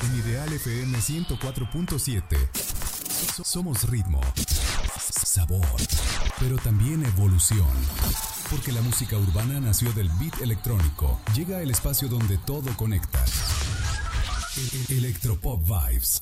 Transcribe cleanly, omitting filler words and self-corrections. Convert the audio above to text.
En Ideal FM 104.7 somos ritmo, sabor, pero también evolución. Porque la música urbana nació del beat electrónico. Llega el espacio donde todo conecta. Electropop Vibes.